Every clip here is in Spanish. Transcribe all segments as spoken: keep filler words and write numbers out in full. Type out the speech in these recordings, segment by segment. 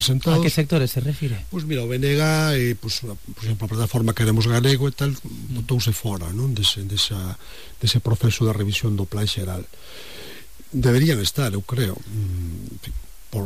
Sentados. ¿A qué sectores se refiere? Pois mira, o B N G, eh, pues, por exemplo, a plataforma Queremos Galego e tal, mm. botouse fora, non? Dese, desa, dese proceso de revisión do plan xeral. Deberían estar, eu creo, por,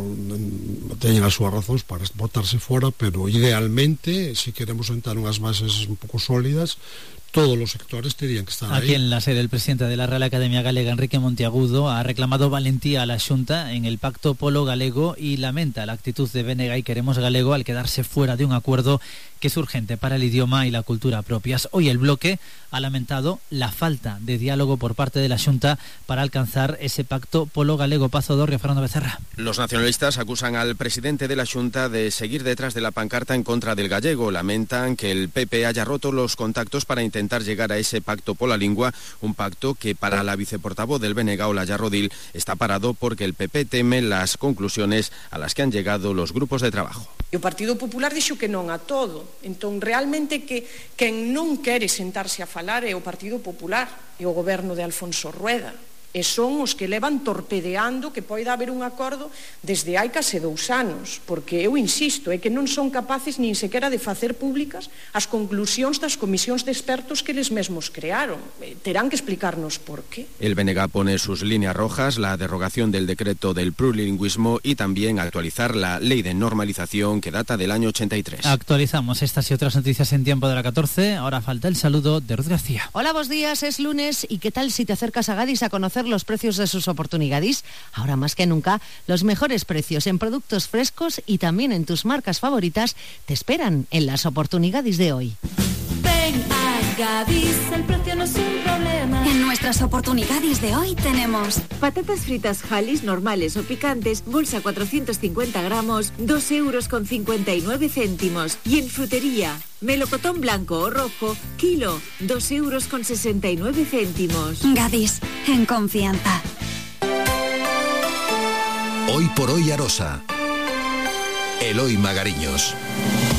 teñen as súas razóns para botarse fora, pero idealmente, se queremos sentar unhas bases un pouco sólidas, todos los sectores tenían que estar Aquí ahí. en la sede, el presidente de la Real Academia Galega, Enrique Monteagudo, ha reclamado valentía a la Xunta en el Pacto Polo Galego y lamenta la actitud de B N G y Queremos Galego al quedarse fuera de un acuerdo que es urgente para el idioma y la cultura propias. Hoy el bloque ha lamentado la falta de diálogo por parte de la Xunta para alcanzar ese Pacto Polo Galego. Pazo Dorrio, Fernando Becerra. Los nacionalistas acusan al presidente de la Xunta de seguir detrás de la pancarta en contra del gallego. Lamentan que el P P haya roto los contactos para intentar llegar a ese pacto pola lingua, un pacto que para la viceportavoz del B N G, Olalla Rodil, está parado porque el P P teme las conclusiones a las que han llegado los grupos de trabajo. O Partido Popular dixo que non a todo. Entón, realmente, que quen non quere sentarse a falar é o Partido Popular e o goberno de Alfonso Rueda. E son os que levan torpedeando que poida haber un acordo desde hai case dous anos, porque eu insisto, é que non son capaces nin sequera de facer públicas as conclusións das comisións de expertos que eles mesmos crearon. Terán que explicarnos por qué. El B N G pone sus líneas rojas, la derogación del decreto del plurilingüismo y también actualizar la ley de normalización que data del año ochenta y tres. Actualizamos estas y otras noticias en tiempo de la catorce. Ahora falta el saludo de Ruth García. Hola, buenos días, es lunes y ¿qué tal si te acercas a Gadis a conocer los precios de sus oportunidades? Ahora más que nunca, los mejores precios en productos frescos y también en tus marcas favoritas te esperan en las oportunidades de hoy. Ven a Gadis, el precio no es un problema. En nuestras oportunidades de hoy tenemos patatas fritas Halis normales o picantes, bolsa cuatrocientos cincuenta gramos, dos euros con cincuenta y nueve céntimos. Y en frutería, melocotón blanco o rojo, kilo, dos euros con sesenta y nueve céntimos. Gadis, en confianza. Hoy por hoy Arosa. Eloy Magariños.